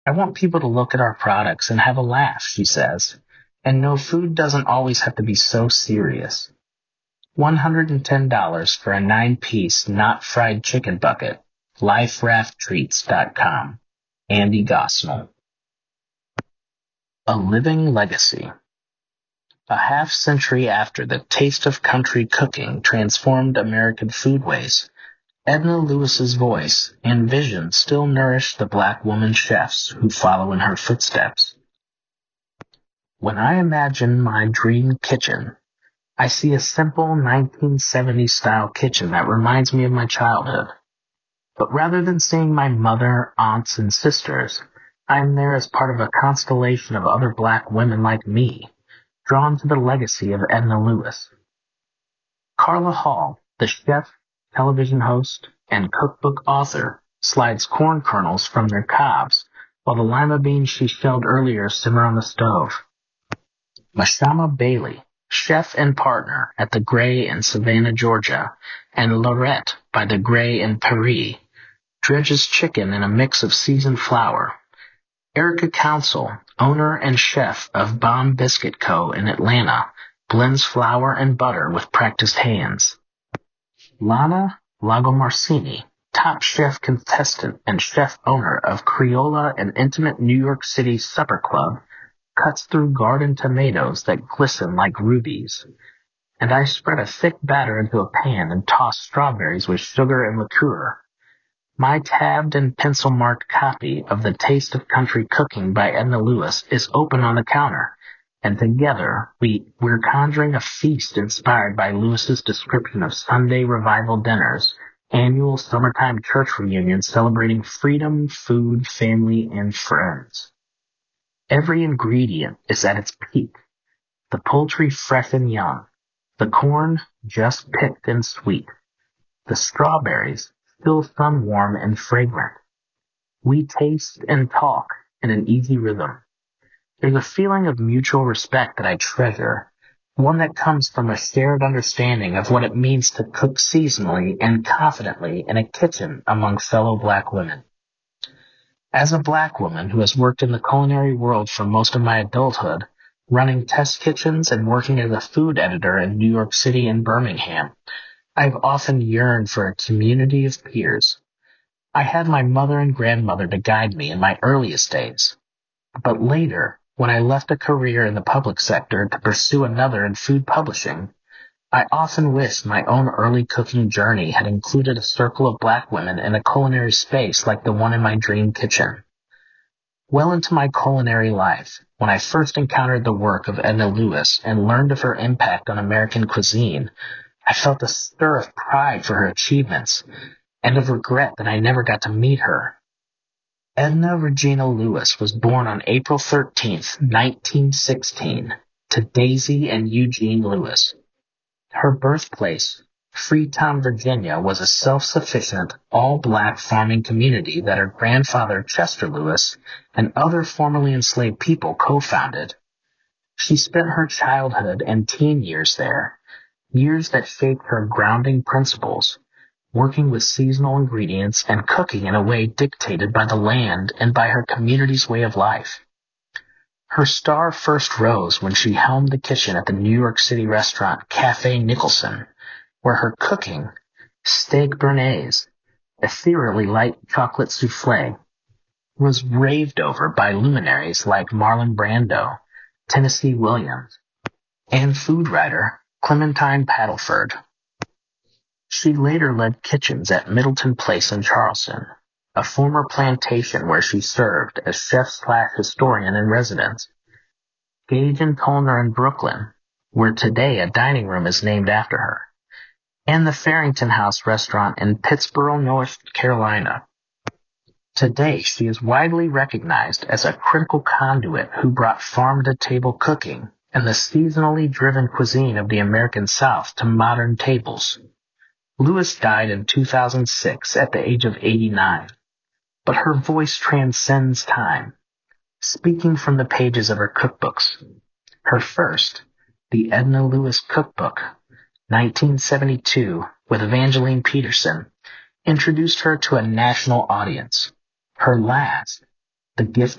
I want people to look at our products and have a laugh, she says. And no, food doesn't always have to be so serious. $110 for a 9-piece not fried chicken bucket. LifeRaftTreats.com. Andy Gosnell. A Living Legacy. A half-century after the taste of country cooking transformed American foodways, Edna Lewis's voice and vision still nourish the black woman chefs who follow in her footsteps. When I imagine my dream kitchen, I see a simple 1970s-style kitchen that reminds me of my childhood. But rather than seeing my mother, aunts, and sisters, I am there as part of a constellation of other black women like me, drawn to the legacy of Edna Lewis. Carla Hall, the chef, television host, and cookbook author, slides corn kernels from their cobs, while the lima beans she shelled earlier simmer on the stove. Mashama Bailey, chef and partner at the Gray in Savannah, Georgia, and Lorette by the Gray in Paris, dredges chicken in a mix of seasoned flour. Erica Council, owner and chef of Bomb Biscuit Co. in Atlanta, blends flour and butter with practiced hands. Lana Lagomarsini, top chef contestant and chef owner of Criolla, an intimate New York City supper club, cuts through garden tomatoes that glisten like rubies. And I spread a thick batter into a pan and toss strawberries with sugar and liqueur. My tabbed and pencil-marked copy of The Taste of Country Cooking by Edna Lewis is open on the counter, and together we're conjuring a feast inspired by Lewis's description of Sunday revival dinners, annual summertime church reunions celebrating freedom, food, family, and friends. Every ingredient is at its peak. The poultry fresh and young, the corn just picked and sweet, the strawberries still sun-warm and fragrant. We taste and talk in an easy rhythm. There's a feeling of mutual respect that I treasure, one that comes from a shared understanding of what it means to cook seasonally and confidently in a kitchen among fellow black women. As a black woman who has worked in the culinary world for most of my adulthood, running test kitchens and working as a food editor in New York City and Birmingham, I've often yearned for a community of peers. I had my mother and grandmother to guide me in my earliest days. But later, when I left a career in the public sector to pursue another in food publishing, I often wished my own early cooking journey had included a circle of black women in a culinary space like the one in my dream kitchen. Well into my culinary life, when I first encountered the work of Edna Lewis and learned of her impact on American cuisine, I felt a stir of pride for her achievements and of regret that I never got to meet her. Edna Regina Lewis was born on April 13th, 1916, to Daisy and Eugene Lewis. Her birthplace, Freetown, Virginia, was a self-sufficient, all-black farming community that her grandfather, Chester Lewis, and other formerly enslaved people co-founded. She spent her childhood and teen years there, years that shaped her grounding principles, working with seasonal ingredients and cooking in a way dictated by the land and by her community's way of life. Her star first rose when she helmed the kitchen at the New York City restaurant Café Nicholson, where her cooking, steak béarnaise, ethereally light chocolate souffle, was raved over by luminaries like Marlon Brando, Tennessee Williams, and food writer Clementine Paddleford. She later led kitchens at Middleton Place in Charleston, a former plantation where she served as chef/historian in residence, Gage and Tollner in Brooklyn, where today a dining room is named after her, and the Farrington House restaurant in Pittsboro, North Carolina. Today, she is widely recognized as a critical conduit who brought farm-to-table cooking and the seasonally driven cuisine of the American South to modern tables. Lewis died in 2006 at the age of 89, but her voice transcends time, speaking from the pages of her cookbooks. Her first, the Edna Lewis Cookbook, 1972, with Evangeline Peterson, introduced her to a national audience. Her last, The gift